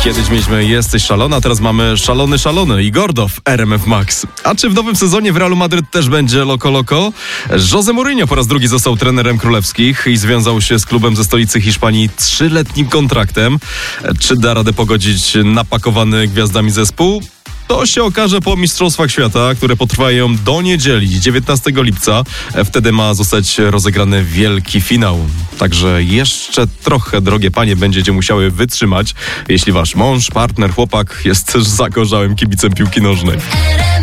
Kiedyś mieliśmy Jesteś szalona, teraz mamy Szalony i Gordo w RMF Max. A czy w nowym sezonie w Realu Madryt też będzie Loco? Jose Mourinho po raz drugi został trenerem królewskich i związał się z klubem ze stolicy Hiszpanii 3-letnim kontraktem. Czy da radę pogodzić napakowany gwiazdami zespół? To się okaże po Mistrzostwach Świata, które potrwają do niedzieli, 19 lipca. Wtedy ma zostać rozegrany wielki finał. Także jeszcze trochę, drogie panie, będziecie musiały wytrzymać, jeśli wasz mąż, partner, chłopak jest też zagorzałym kibicem piłki nożnej.